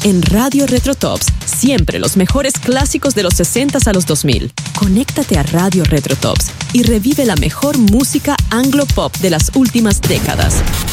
En Radio Retro Tops, siempre los mejores clásicos de los 60s a los 2000. Conéctate a Radio Retro Tops y revive la mejor música anglo-pop de las últimas décadas.